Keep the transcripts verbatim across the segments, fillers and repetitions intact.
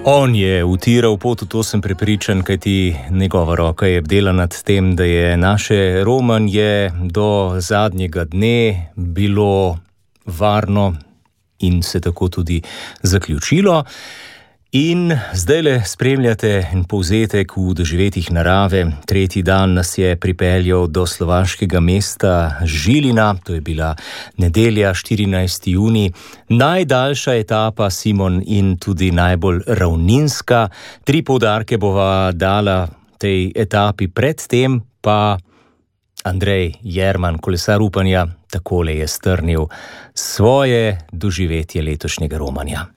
On je utiral pot, v to sem prepričan, kajti njegova roka je bdela nad tem, da je naše romanje do zadnjega dne bilo varno in se tako tudi zaključilo. In zdajle spremljate povzetek v doživetjih narave. Tretji dan nas je pripeljal do slovaškega mesta Žilina, to je bila nedelja, štirinajsti junij. Najdaljša etapa, Simon, in tudi najbolj ravninska. Tri poudarke bova dala tej etapi, predtem pa Andrej Jerman, kolesar upanja, takole je strnil svoje doživetje letošnjega romanja.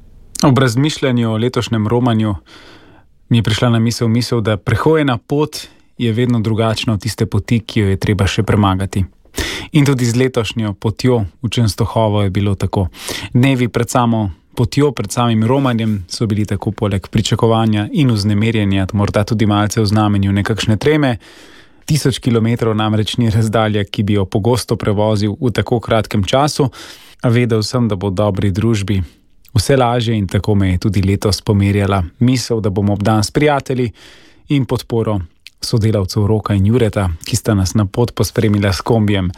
Ob razmišljanju o letošnjem romanju mi je prišla na misel misel, da prehojena pot je vedno drugačna od tiste poti, ki jo je treba še premagati. In tudi z letošnjo potjo v Częstochowo je bilo tako. Dnevi pred samo potjo, pred samim romanjem so bili tako poleg pričakovanja in vznemirjenja, morda tudi malce v znamenju nekakšne treme. Tisoč kilometrov namreč ni razdalja, ki bi jo pogosto prevozil v tako kratkem času, a vedel sem, da bo v dobri družbi vse lažje, in tako me je tudi letos pomerjala misel, da bomo obdan s prijatelji in podporo sodelavcev Roka in Jureta, ki sta nas na pot pospremila s kombijem.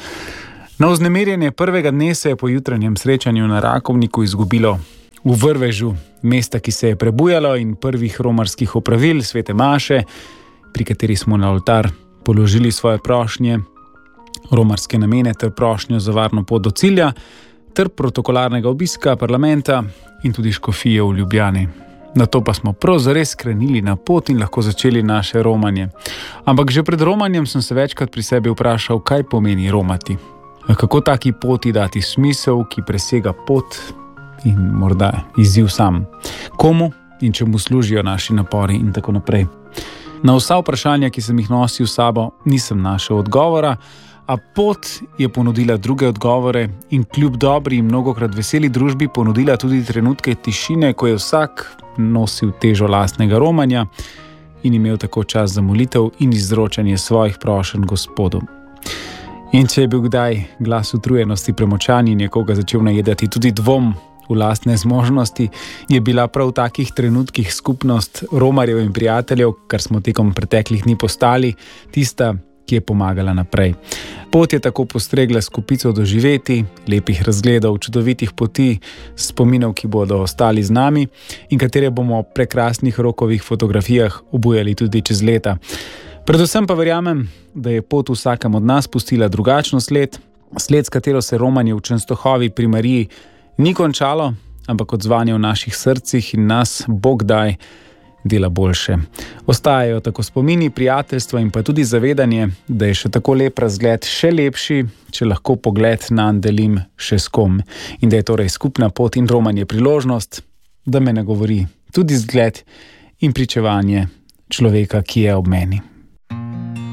Na vznemirjenje prvega dne se je po jutranjem srečanju na Rakovniku izgubilo v vrvežu mesta, ki se je prebujalo, in prvih romarskih opravil svete maše, pri kateri smo na oltar položili svoje prošnje, romarske namene ter prošnjo za varno pot do cilja, ter protokolarnega obiska parlamenta in tudi škofije v Ljubljani. Nato pa smo prav zares skrenili na pot in lahko začeli naše romanje. Ampak že pred romanjem sem se večkrat pri sebi vprašal, kaj pomeni romati. Kako taki poti dati smisel, ki presega pot in morda izziv sam. Komu in čemu služijo naši napori in tako naprej. Na vsa vprašanja, ki sem jih nosil s sabo, nisem našel odgovora, a pot je ponudila druge odgovore in kljub dobri in mnogokrat veseli družbi ponudila tudi trenutke tišine, ko je vsak nosil težo lastnega romanja in imel tako čas za molitev in izročanje svojih prošenj Gospodu. In če je bil kdaj glas utrujenosti premočan in je koga začel najedati tudi dvom v lastne zmožnosti, je bila prav v takih trenutkih skupnost romarjev in prijateljev, kar smo tekom preteklih dni postali, tista, ki je pomagala naprej. Pot je tako postregla skupico doživeti, lepih razgledov, čudovitih poti, spominov, ki bodo ostali z nami in katere bomo v prekrasnih Rokovih fotografijah obujali tudi čez leta. Predvsem pa verjamem, da je pot vsakem od nas pustila drugačno sled, sled, s katero se romanje v Częstochowi pri Mariji ni končalo, ampak odzvanje v naših srcih in nas Bog daj dela boljše. Ostajajo tako spomini, prijateljstva in pa tudi zavedanje, da je še tako lep razgled še lepši, če lahko pogled nanj delim še s kom. In da je torej skupna pot in romanje priložnost, da me nagovori tudi zgled in pričevanje človeka, ki je ob meni.